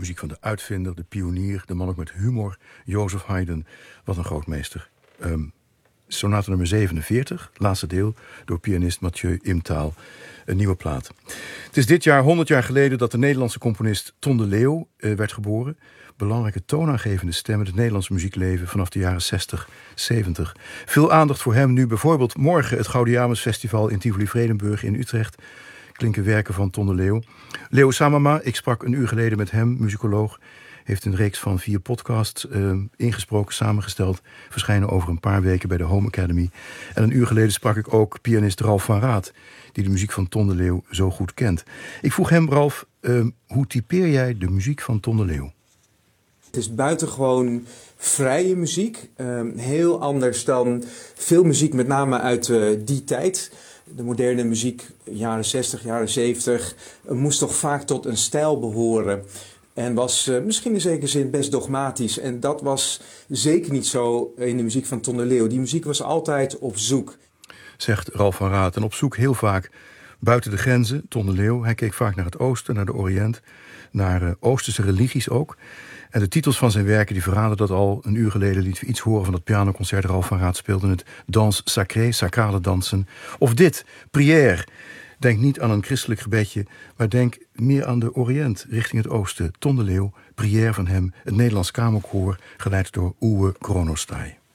Muziek van de uitvinder, de pionier, de man ook met humor, Joseph Haydn. Wat een grootmeester. Sonate nummer 47, laatste deel, door pianist Mathieu Imtaal. Een nieuwe plaat. Het is dit jaar 100 jaar geleden dat de Nederlandse componist Ton de Leeuw werd geboren. Belangrijke toonaangevende stem in het Nederlandse muziekleven vanaf de jaren 60, 70. Veel aandacht voor hem nu bijvoorbeeld morgen het Gaudiamus Festival in Tivoli-Vredenburg in Utrecht. Klinken werken van Ton de Leeuw. Leo Samama, ik sprak een uur geleden met hem, muzikoloog. Heeft een reeks van 4 podcasts ingesproken, samengesteld. Verschijnen over een paar weken bij de Home Academy. En een uur geleden sprak ik ook pianist Ralf van Raat, die de muziek van Ton de Leeuw zo goed kent. Ik vroeg hem, Ralf, hoe typeer jij de muziek van Ton de Leeuw? Het is buitengewoon vrije muziek. Heel anders dan veel muziek, met name uit die tijd. De moderne muziek, jaren 60, jaren 70, moest toch vaak tot een stijl behoren. En was misschien in zekere zin best dogmatisch. En dat was zeker niet zo in de muziek van Ton de Leeuw. Die muziek was altijd op zoek. Zegt Ralf van Raat. En op zoek heel vaak buiten de grenzen. Ton de Leeuw, hij keek vaak naar het oosten, naar de Oriënt. Naar Oosterse religies ook. En de titels van zijn werken die verraden dat al. Een uur geleden lieten we iets horen van het pianoconcert. Ralf van Raat speelde het Danse Sacrée, sacrale dansen. Of dit, Prière. Denk niet aan een christelijk gebedje, maar denk meer aan de Oriënt, richting het oosten. Ton de Leeuw, Prière van hem, het Nederlands Kamerkoor, geleid door Uwe Kronostai.